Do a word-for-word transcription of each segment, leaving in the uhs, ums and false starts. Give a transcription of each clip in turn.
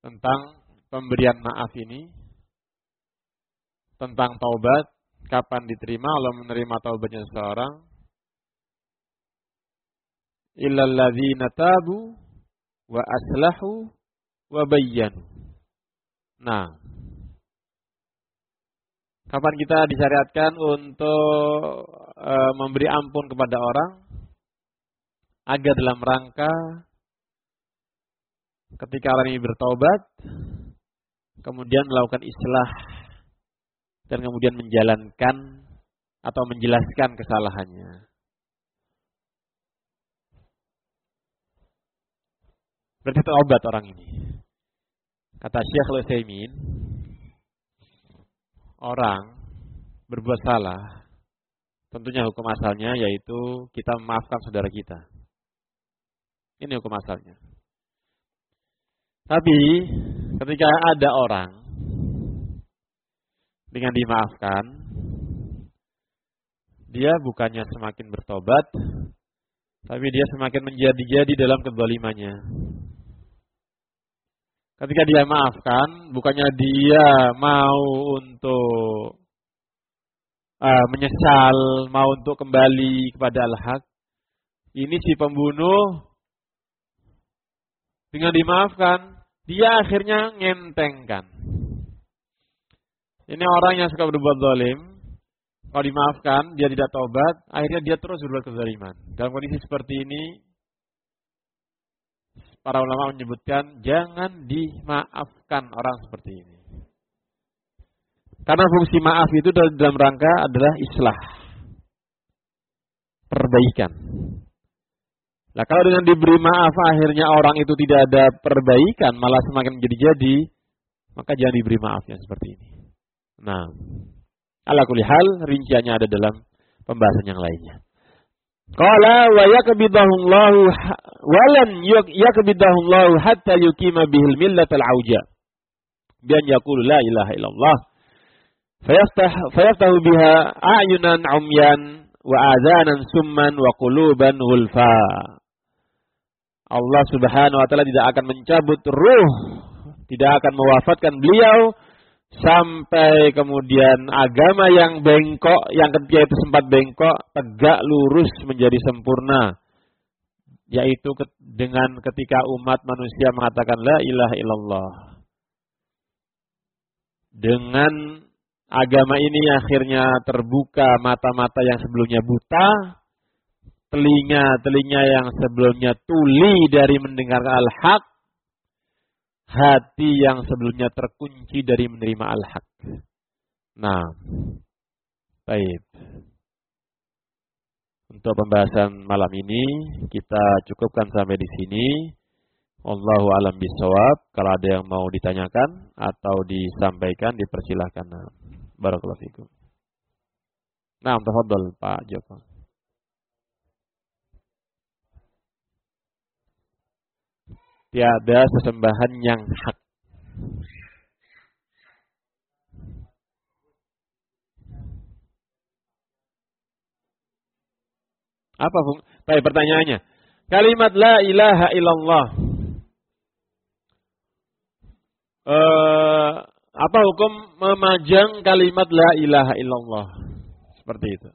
tentang pemberian maaf ini, tentang taubat, kapan diterima, Allah menerima taubatnya seseorang. Illal ladzina tabu wa aslahu wa bayyanu. Nah, kapan kita disyariatkan untuk e, memberi ampun kepada orang? Agar dalam rangka ketika orang ini bertaubat, kemudian melakukan islah dan kemudian menjalankan atau menjelaskan kesalahannya. Berarti taubat orang ini. Kata Syekh Al-Utsaimin, orang berbuat salah, tentunya hukum asalnya yaitu kita memaafkan saudara kita. Ini hukum asalnya. Tapi ketika ada orang dengan dimaafkan, dia bukannya semakin bertobat, tapi dia semakin menjadi-jadi dalam kezalimannya. Ketika dia maafkan, bukannya dia mau untuk uh, menyesal, mau untuk kembali kepada al-haq. Ini si pembunuh dengan dimaafkan, dia akhirnya ngentengkan. Ini orang yang suka berbuat zalim, kalau dimaafkan, dia tidak taubat, akhirnya dia terus berbuat kezaliman. Dalam kondisi seperti ini, para ulama menyebutkan jangan dimaafkan orang seperti ini. Karena fungsi maaf itu dalam rangka adalah islah, perbaikan. Nah, kalau dengan diberi maaf akhirnya orang itu tidak ada perbaikan, malah semakin menjadi-jadi, maka jangan diberi maaf yang seperti ini. Nah, ala kulli hal rinciannya ada dalam pembahasan yang lainnya. Qala wa yakbidahullahu walan yakbidahullahu hatta yuqima bihil millatal auja. Bi an yaqulu la ilaha illallah. Fayaftah fayaftahu biha a'yunan umyan wa adhanan summan wa quluban ghulfa. Allah Subhanahu wa taala tidak akan mencabut ruh, tidak akan mewafatkan beliau sampai kemudian agama yang bengkok, yang ketika itu sempat bengkok, tegak lurus menjadi sempurna. Yaitu dengan ketika umat manusia mengatakan la ilaha illallah. Dengan agama ini akhirnya terbuka mata-mata yang sebelumnya buta, telinga-telinga yang sebelumnya tuli dari mendengarkan al-haq, hati yang sebelumnya terkunci dari menerima al-haq. Nah, baik. Untuk pembahasan malam ini kita cukupkan sampai di sini. Wallahu a'lam bishawab. Kalau ada yang mau ditanyakan atau disampaikan, dipersilahkan. Barakallahu fikum. Nah, tafadhol Pak Joko. Tiada sesembahan yang hak. Apa fung? Baik, pertanyaannya. Kalimat la ilaha illallah. Eh, apa hukum memajang kalimat la ilaha illallah? Seperti itu.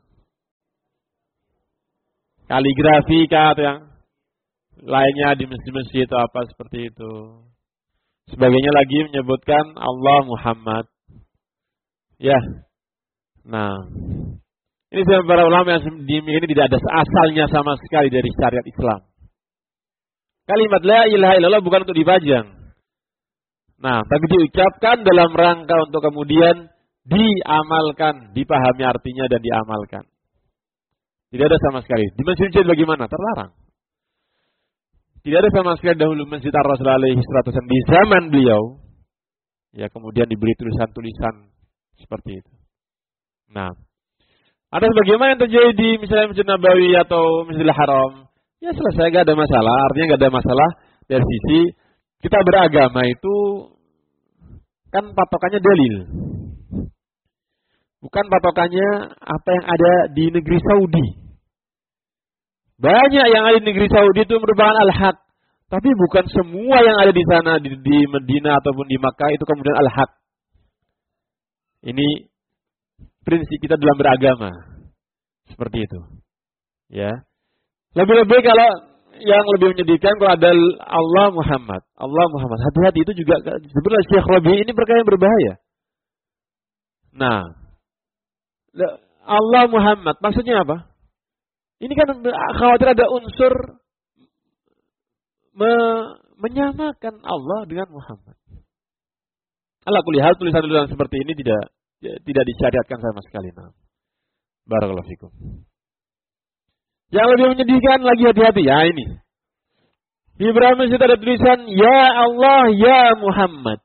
Kaligrafi kah atau yang lainnya di masjid-masjid atau apa seperti itu. Sebagainya lagi menyebutkan Allah Muhammad. Ya. Nah, ini para ulama yang ini tidak ada asalnya sama sekali dari syariat Islam. Kalimat la ilaha illallah bukan untuk dipajang. Nah, tapi diucapkan dalam rangka untuk kemudian diamalkan, dipahami artinya dan diamalkan. Tidak ada sama sekali. Di masjid-masjid bagaimana? Terlarang. Tidak ada sama sekali dahulu Masjid Ar-Rasul alaihi salatu wasallam di zaman beliau. Ya, kemudian diberi tulisan-tulisan seperti itu. Nah, ada sebagaimana yang terjadi di misalnya Masjid Nabawi atau Masjidil Haram. Ya selesai, gak ada masalah. Artinya gak ada masalah dari sisi kita beragama itu kan patokannya dalil. Bukan patokannya apa yang ada di negeri Saudi. Banyak yang ada di negeri Saudi itu merupakan al-haq. Tapi bukan semua yang ada di sana di, di Medina ataupun di Makkah itu kemudian al-haq. Ini prinsip kita dalam beragama. Seperti itu. Ya. Lebih-lebih kalau yang lebih menyedihkan kalau ada Allah Muhammad. Allah Muhammad. Hati-hati itu juga sebenarnya Syekh Rabi ini perkara yang berbahaya. Nah, Allah Muhammad maksudnya apa? Ini kan khawatir ada unsur me menyamakan Allah dengan Muhammad. Ala kulli hal tulisan-tulisan seperti ini tidak tidak disyariatkan sama sekali. Nah. Barakallahu fikum. Yang lebih menyedihkan lagi hati-hati ya ini. Di beberapa masjid ada tulisan ya Allah ya Muhammad.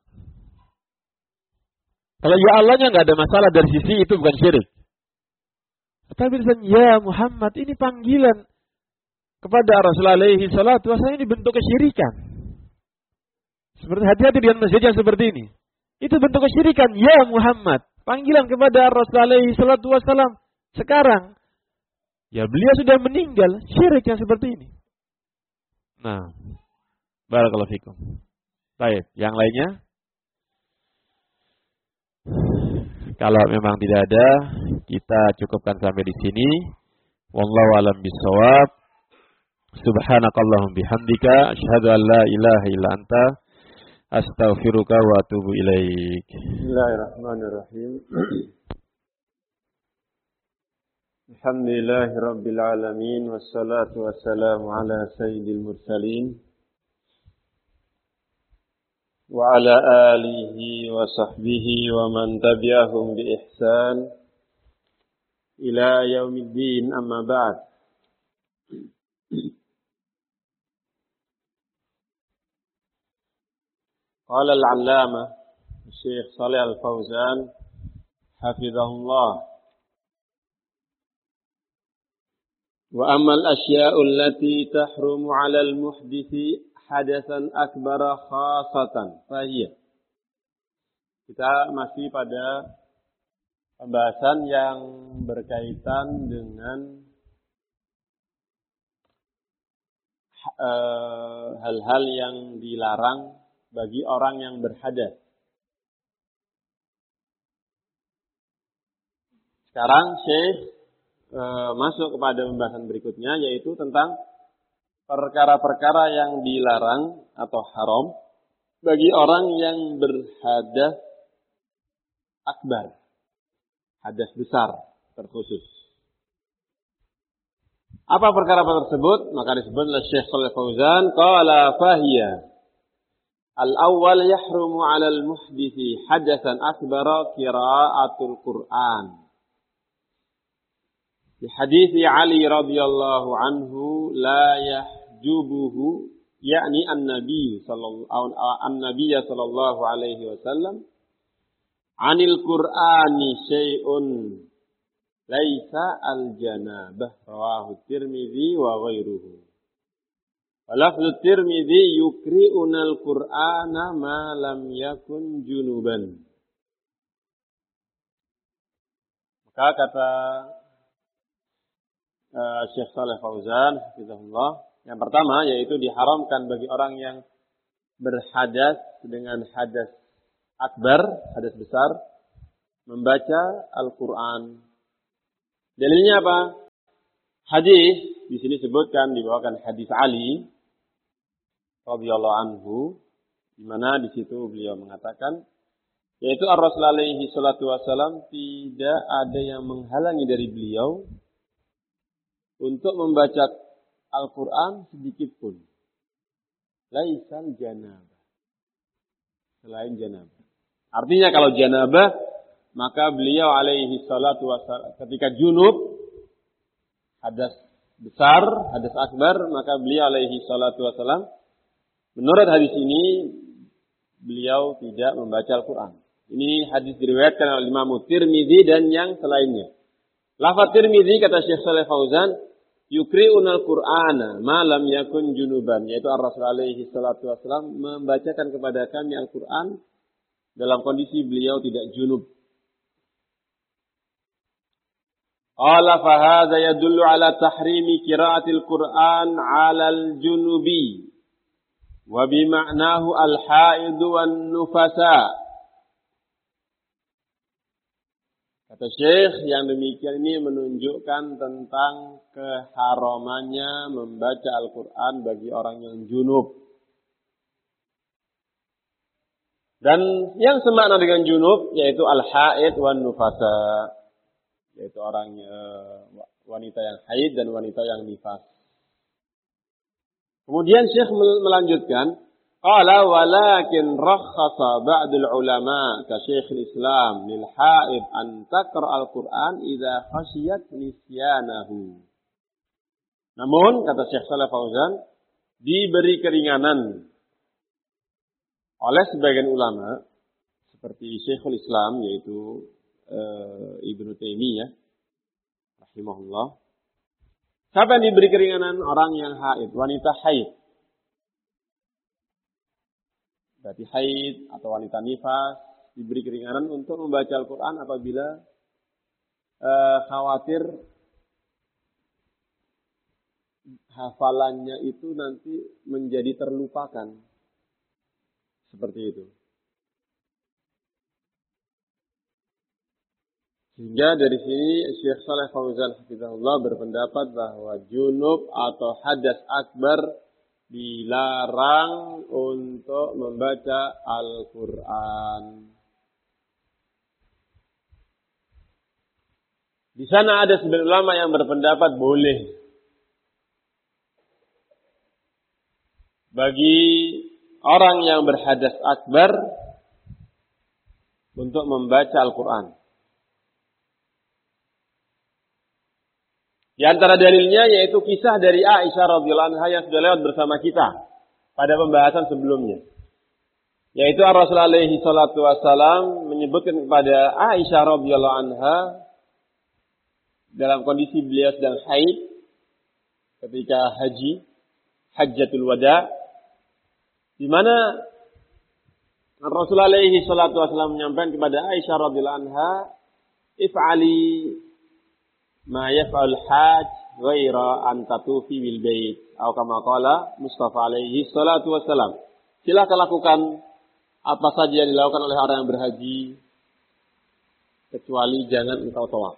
Kalau ya Allahnya nggak ada masalah dari sisi itu bukan syirik. Tapi tulisan ya Muhammad ini panggilan kepada Rasulullah alaihi salatu wasallam ini bentuk kesyirikan. Seperti hati-hati dengan masjid yang seperti ini. Itu bentuk kesyirikan ya Muhammad. Panggilan kepada Rasulullah alaihi salatu wasallam sekarang. Ya beliau sudah meninggal, syirik yang seperti ini. Nah, barakallahu fikum. Baik, yang lainnya? Kalau memang tidak ada, kita cukupkan sampai di sini. Wallahu a'lam bishawab. Subhanakallahum bihamdika asyhadu an la ilaha illa anta astaghfiruka wa atubu ilaik. Bismillahirrahmanirrahim. Alhamdulillahi rabbil alamin wassalatu wassalamu ala sayyidil mursalin wa ala alihi wa sahbihi wa man tabi'ahum bi ihsan ila yaumiddin, amma ba'd. Qala al-'allamah Syekh Shalih Al-Fauzan hafizahullah, wa ammal asya'u allati tahrumu 'ala al-muhdithi hadatsan akbara khasatan fahiyya. Kita masih pada pembahasan yang berkaitan dengan uh, hal-hal yang dilarang bagi orang yang berhadas. Sekarang Syekh E, masuk kepada pembahasan berikutnya, yaitu tentang perkara-perkara yang dilarang atau haram bagi orang yang berhadas akbar, hadas besar terkhusus. Apa perkara tersebut? Maka disebut oleh Syekh Shalih Fauzan, qala fahiya al-awwal yahrumu 'ala al-muhdithi hadatsan akbara qira'atul Qur'an. Di hadis Ali radhiyallahu anhu la yahjubuhu, yakni an-nabi sallallahu an-nabiy sallallahu alaihi wasallam anil Qur'ani syai'un laisa al-janabah, rawahu Tirmidzi wa ghairuhu. Wa lafzu Tirmidzi yukri'una al-Qur'ana ma lam yakun junuban. Maka kata Uh, Syekh Shalih Fauzan hafizahullah, yang pertama yaitu diharamkan bagi orang yang berhadas dengan hadas akbar, hadas besar, membaca Al-Qur'an. Dalilnya apa? Hadis di sini sebutkan, dibawakan hadis Ali radhiyallahu anhu, di mana di situ beliau mengatakan, yaitu Ar-Rasul alaihi salatu wasallam tidak ada yang menghalangi dari beliau untuk membaca Al-Quran sedikit pun. Laisal janabah. Selain janabah. Artinya kalau janabah, maka beliau alaihi salatu wassalam ketika junub, hadas besar, hadas akbar, maka beliau alaihi salatu wassalam, menurut hadis ini, beliau tidak membaca Al-Quran. Ini hadis diriwayatkan oleh Imam Tirmidzi dan yang selainnya. Lafaz Tirmidzi kata Syekh Shalih Fauzan, yukri'una al-Qur'ana ma lam yakun junuban, yaitu Ar-Rasul alaihi salatu wasallam membacakan kepada kami Al-Qur'an dalam kondisi beliau tidak junub. Qala fa hadza yadullu ala tahrimi qira'atil Qur'an 'ala al-junubi Wa bima'nahu al-haid wan nufasa. Kata Syekh, yang demikian ini menunjukkan tentang keharamannya membaca Al-Quran bagi orang yang junub. Dan yang semakna dengan junub yaitu al-haid wan nufasa, yaitu orang wanita yang haid dan wanita yang nifas. Kemudian Syekh melanjutkan, qala walakin rakhasa ba'dul ulama ka Syekhul Islam lil haid an taqra al-Qur'an idza khashiyat nisyanahu. Namun kata Syekh Shalih Fauzan, diberi keringanan oleh sebagian ulama seperti Syekhul Islam yaitu e, Ibnu Taimiyah rahimahullah. Siapa yang diberi keringanan? Orang yang haid, wanita haid. Berarti haid atau wanita nifas diberi keringanan untuk membaca Al-Quran apabila e, khawatir hafalannya itu nanti menjadi terlupakan. Seperti itu. Sehingga dari sini Syekh Shalih Fauzan hafizahullah berpendapat bahwa junub atau hadas akbar dilarang untuk membaca Al-Quran. Di sana ada sebagian ulama yang berpendapat boleh bagi orang yang berhadas akbar untuk membaca Al-Quran. Di antara dalilnya yaitu kisah dari Aisyah radhiyallahu anha yang sudah lewat bersama kita pada pembahasan sebelumnya. Yaitu Rasulullah alaihi salatu wasalam menyebutkan kepada Aisyah radhiyallahu anha dalam kondisi beliau sedang haid ketika haji, hajjatul wada, di mana Rasulullah alaihi salatu wasalam menyampaikan kepada Aisyah radhiyallahu anha, if'ali ma yaf'al hajj ghaira an tatufi bil bait atau kama qala Mustafa alaihi salatu wasalam. Silakan lakukan apa saja yang dilakukan oleh orang yang berhaji kecuali jangan engkau tawaf.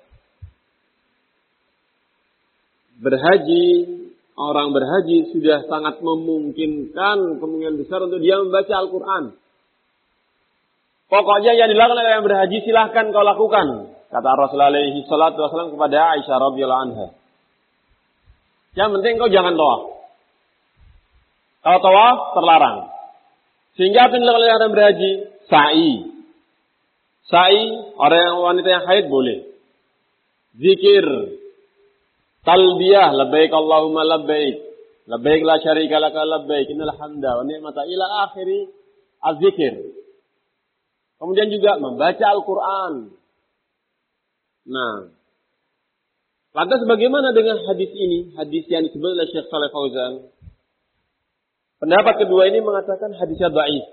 Berhaji, orang berhaji sudah sangat memungkinkan, kemungkinan besar untuk dia membaca Al-Quran. Pokoknya yang dilakukan oleh yang berhaji silahkan kau lakukan. Kata Rasulullah alaihi salatu wasallam kepada Aisyah radhiyallahu anha. Yang penting kau jangan tawaf. Kalau tawaf terlarang. Sehingga apa yang dilakukan oleh orang berhaji? Sa'i. Sa'i, orang yang wanita yang haid boleh. Zikir. Talbiyah, labbaik Allahumma labbaik. Labbaik la syarika laka labbaik. Innal hamda wa ni'mata ila akhiri az-zikir. Kemudian juga membaca Al-Quran. Nah, lantas bagaimana dengan hadis ini? Hadis yang disebut oleh Syekh Shalih Fauzan. Pendapat kedua ini mengatakan hadisnya dhaif.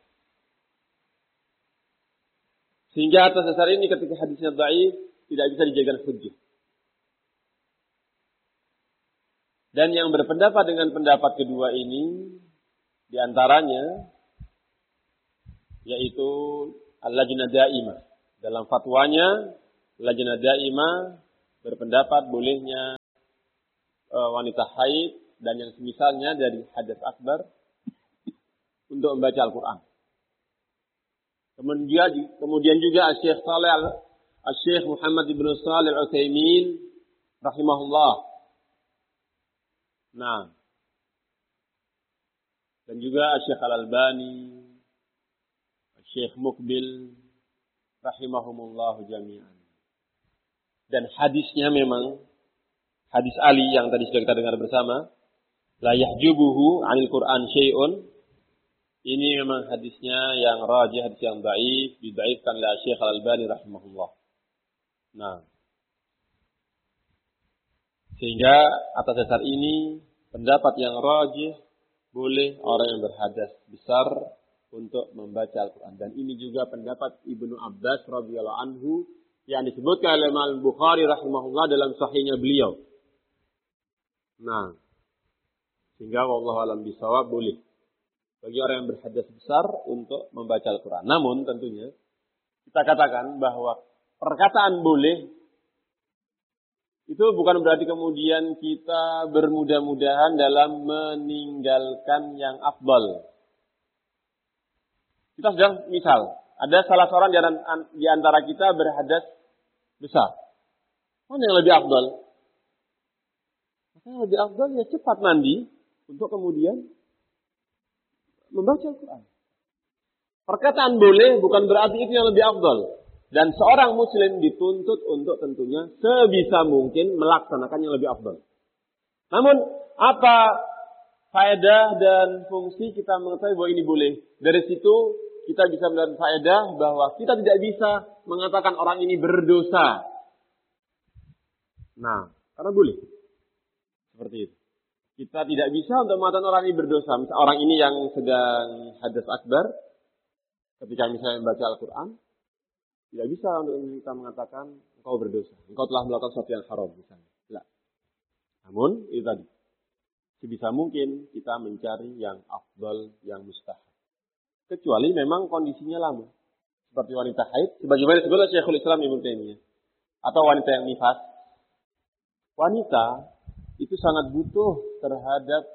Sehingga atas dasar ini ketika hadisnya dhaif tidak bisa dijadikan hujjah. Dan yang berpendapat dengan pendapat kedua ini diantaranya yaitu Al-Lajnah Daimah. Dalam fatwanya Lajnah Daimah berpendapat bolehnya e, wanita haid dan yang semisalnya dari hadas akbar untuk membaca Al-Quran. Kemudian, kemudian juga Syekh Saleh Syekh Muhammad ibn Shalih Al-Utsaimin rahimahullah. Nah, dan juga Syekh Al-Albani, Syekh Mukbil rahimahumullah jami'an. Dan hadisnya memang hadis Ali yang tadi sudah kita dengar bersama, la yahjubuhu 'anil Qur'an syai'un. Ini memang hadisnya yang rajih, hadis yang dhaif, didhaifkan oleh Syekh Al-Albani rahimahullah. Nah, sehingga atas dasar ini pendapat yang rajih boleh orang yang berhadas besar untuk membaca Al-Quran. Dan ini juga pendapat Ibnu Abbas radhiyallahu anhu yang disebutkan oleh Imam Bukhari rahimahullah dalam sahihnya beliau. Nah, sehingga wallahu alam bisawab boleh. bagi orang yang berhadas besar untuk membaca Al-Quran. Namun tentunya kita katakan bahwa perkataan boleh itu bukan berarti kemudian kita bermudah-mudahan dalam meninggalkan yang afdal. Kita sedang misal, ada salah seorang di antara kita berhadas besar. Mana yang lebih afdal? Maka yang lebih afdal ya cepat mandi untuk kemudian membaca Al-Quran. Perkataan boleh bukan berarti itu yang lebih afdal. Dan seorang muslim dituntut untuk tentunya sebisa mungkin melaksanakan yang lebih afdal. Namun apa faedah dan fungsi kita mengetahui bahwa ini boleh? Dari situ kita bisa melihat faedah bahwa kita tidak bisa mengatakan orang ini berdosa. Nah, karena boleh. Seperti itu. Kita tidak bisa untuk mengatakan orang ini berdosa. Misal orang ini yang sedang hadas akbar, ketika misalnya membaca Al-Quran, tidak bisa untuk kita mengatakan engkau berdosa. Engkau telah melakukan sesuatu yang haram misalnya. Tidak. Namun, itu tadi. Sebisa mungkin kita mencari yang afdal, yang mustahab. Kecuali memang kondisinya lama. Seperti wanita haid. Sebagaimana disebut oleh Syekhul Islam Ibnu Taimiyah. Atau wanita yang nifas. Wanita itu sangat butuh terhadap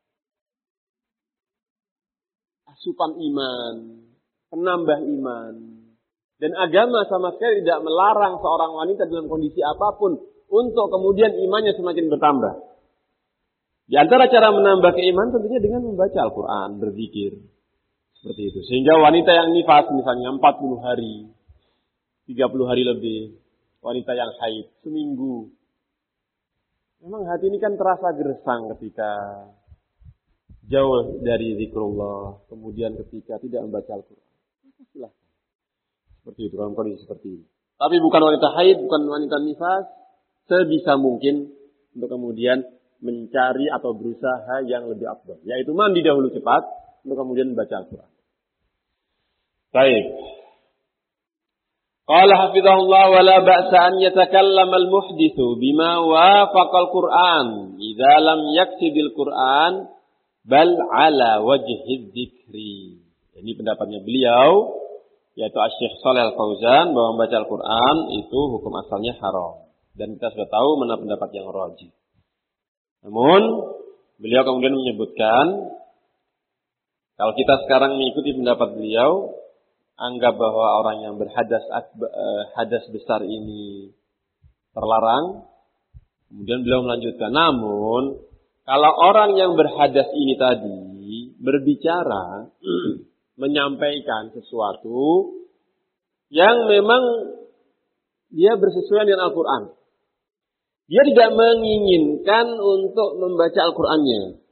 asupan iman, penambah iman. Dan agama sama sekali tidak melarang seorang wanita dalam kondisi apapun untuk kemudian imannya semakin bertambah. Di antara cara menambah keimanan tentunya dengan membaca Al-Quran, berzikir. Seperti itu. Sehingga wanita yang nifas misalnya empat puluh hari, tiga puluh hari lebih. Wanita yang haid seminggu. Memang hati ini kan terasa gersang ketika jauh dari zikrullah. Kemudian ketika tidak membaca Al-Quran. Silahkan. Seperti itu, dalam kondisi seperti ini. Tapi bukan wanita haid, bukan wanita nifas. Sebisa mungkin untuk kemudian mencari atau berusaha yang lebih afdal. Yaitu mandi dahulu cepat, untuk kemudian membaca Al-Quran. Baik. Qala hafizahullah wa la ba'sa an yatakallama al-muhdithu bima wafaqa al-Qur'an idza lam yaktibil Qur'an bal ala wajhi dzikri. Ini pendapatnya beliau yaitu Asy-Syaikh Shalih Al-Fauzan bahwa membaca Al-Quran itu hukum asalnya haram. Dan kita sudah tahu mana pendapat yang rajih. Namun, beliau kemudian menyebutkan, kalau kita sekarang mengikuti pendapat beliau, anggap bahwa orang yang berhadas hadas besar ini terlarang. Kemudian beliau melanjutkan, namun, kalau orang yang berhadas ini tadi berbicara, menyampaikan sesuatu yang memang dia bersesuaian dengan Al-Quran. Dia tidak menginginkan untuk membaca Al-Qurannya.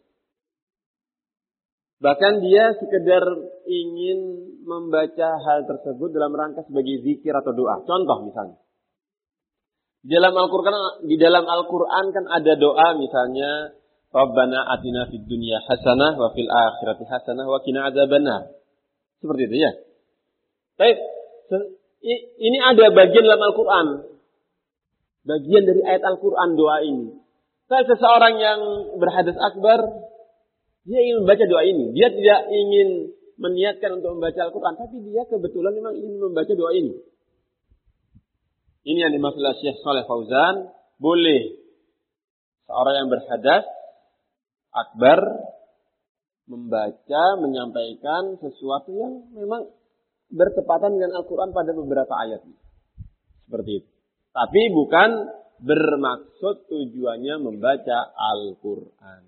Bahkan dia sekedar ingin membaca hal tersebut dalam rangka sebagai zikir atau doa. Contoh misalnya. Di dalam Al-Quran, di dalam Al-Quran kan ada doa misalnya, Rabbana atina fid dunya hasanah wa fil akhirati hasanah wa qina adzabannar. Seperti itu ya. Baik, ini ada bagian dalam Al-Quran. Bagian dari ayat Al-Quran doa ini. Saya seseorang yang berhadas akbar, dia ingin membaca doa ini. Dia tidak ingin meniatkan untuk membaca Al-Quran, tapi dia kebetulan memang ingin membaca doa ini. Ini yang dimaksud oleh Syekh Shalih Fauzan. Boleh seorang yang berhadas akbar membaca, menyampaikan sesuatu yang memang bertepatan dengan Al-Quran pada beberapa ayat. Seperti itu. Tapi bukan bermaksud tujuannya membaca Al-Quran.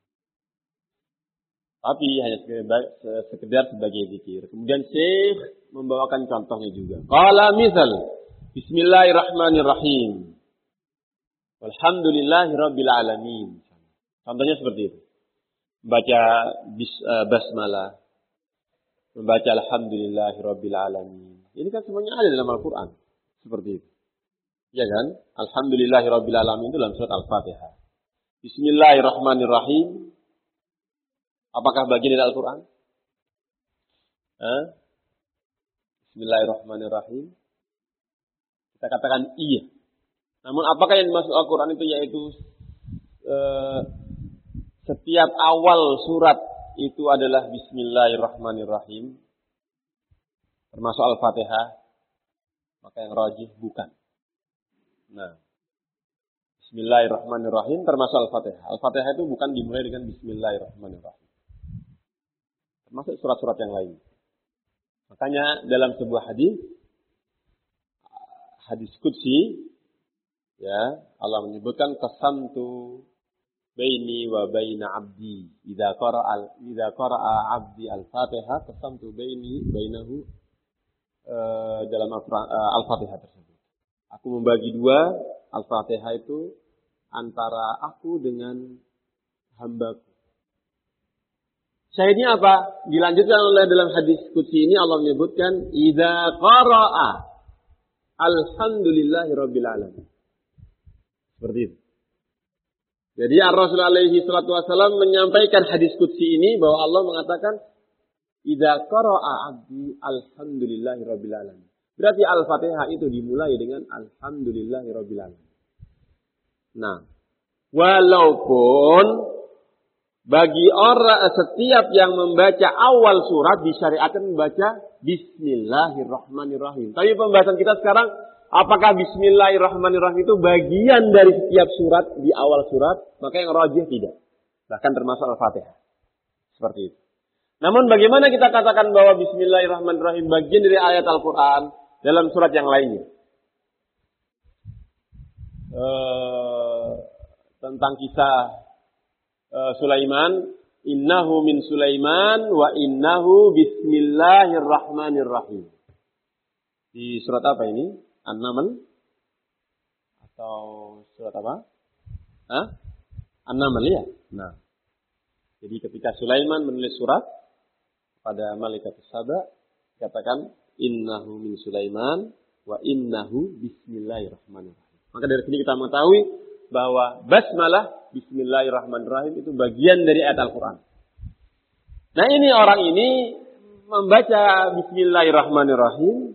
Tapi hanya sekedar sebagai zikir. Kemudian Syekh membawakan contohnya juga. Qala misal, Bismillahirrahmanirrahim. Walhamdulillahirabbil alamin. Contohnya seperti itu. Membaca bis, uh, basmalah, membaca alhamdulillahirabbil alamin. Ini kan semuanya ada dalam Al-Qur'an. Seperti itu. Ya kan? Alhamdulillahirabbil alamin itu dalam surat Al-Fatihah. Bismillahirrahmanirrahim. Apakah bagian dari Al-Qur'an? Eh? Bismillahirrahmanirrahim. Kita katakan iya. Namun apakah yang dimaksud Al-Qur'an itu yaitu uh, setiap awal surat itu adalah Bismillahirrahmanirrahim, termasuk Al-Fatihah, maka yang rajih bukan. Nah, Bismillahirrahmanirrahim termasuk Al-Fatihah. Al-Fatihah itu bukan dimulai dengan Bismillahirrahmanirrahim. Termasuk surat-surat yang lain. Makanya dalam sebuah hadis, hadis qudsi, ya, Allah menyebutkan qasamtu baini wa baina abdi. Idza qara'a idza qara'a abdi al-Fatihah qasamtu baini bainahu uh, dalam uh, Al-Fatihah tersebut. Aku membagi dua Al-Fatihah itu antara aku dengan hambaku. Syahidnya apa? Dilanjutkan oleh dalam hadis qudsi ini Allah menyebutkan idza qara'a alhamdulillahi rabbil alamin. Seperti itu. Jadi Ar-Rasul alaihi salatu wasallam menyampaikan hadis qudsi ini bahwa Allah mengatakan idza qara'a abdi alhamdulillahi rabbil alamin. Berarti Al-Fatihah itu dimulai dengan alhamdulillahi rabbil alamin. Nah, walaupun bagi orang setiap yang membaca awal surat disyariatkan membaca Bismillahirrahmanirrahim. Tapi pembahasan kita sekarang, apakah Bismillahirrahmanirrahim itu bagian dari setiap surat di awal surat? Maka yang rajih tidak. Bahkan termasuk Al-Fatihah. Seperti itu. Namun bagaimana kita katakan bahwa Bismillahirrahmanirrahim bagian dari ayat Al-Quran dalam surat yang lainnya? Uh, tentang kisah Uh, Sulaiman, innahu min Sulaiman wa innahu bismillahirrahmanirrahim. Di surat apa ini? An-Naml atau surat apa? Hah? An-Naml ya. Nah, jadi ketika Sulaiman menulis surat pada malaikat Saba, katakan innahu min Sulaiman wa innahu bismillahirrahmanirrahim. Maka dari sini kita mengetahui bahwa basmalah Bismillahirrahmanirrahim itu bagian dari ayat Al-Quran. Nah ini orang ini membaca Bismillahirrahmanirrahim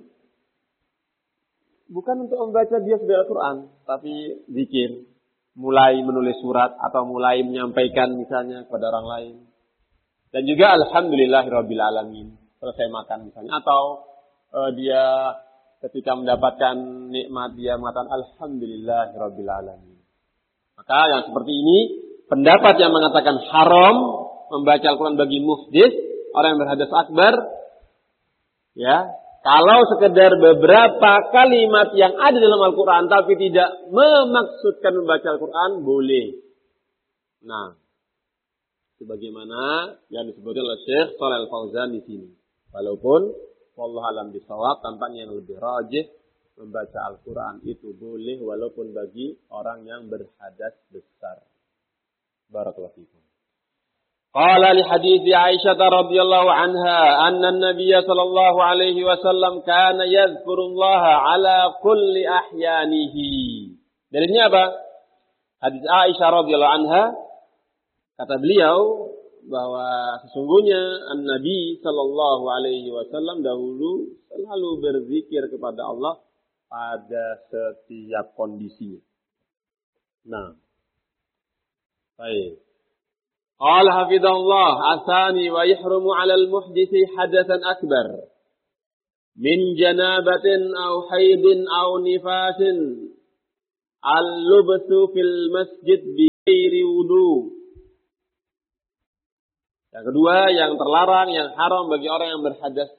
bukan untuk membaca dia sebagai Al-Quran, tapi zikir, mulai menulis surat atau mulai menyampaikan misalnya kepada orang lain. Dan juga Alhamdulillahirrabbilalamin, selesai makan misalnya. Atau uh, dia ketika mendapatkan nikmat dia mengatakan Alhamdulillahirabbilalamin. Maka yang seperti ini, pendapat yang mengatakan haram membaca Al-Quran bagi muhdits, orang yang berhadas akbar, ya, kalau sekedar beberapa kalimat yang ada dalam Al-Quran tapi tidak memaksudkan membaca Al-Quran, boleh. Nah, sebagaimana yang disebutkan oleh Syekh Shalih Al-Fauzan di sini. Walaupun wallahu a'lam bishawab, tampaknya yang lebih rajih membaca Al-Quran itu boleh walaupun bagi orang yang berhadas besar. Barakallahu fikum. Qala li hadithi Aisyah radhiyallahu anha anna an-nabiy sallallahu alaihi wasallam kana yadhkurullaha ala kulli ahyanihi. Dari ini apa? Hadis Aisyah radhiyallahu anha, kata beliau bahwa sesungguhnya an-nabi sallallahu alaihi wasallam dahulu selalu berzikir kepada Allah pada setiap kondisi. Nah, baik. Qala hafizahullah asani wa yahrumu 'ala al-muhditsi hadatsan akbar min janabatin aw haidin aw nifasin al-lubsu fil masjid bi ghairi wudu. Yang kedua, yang terlarang, yang haram bagi orang yang berhadas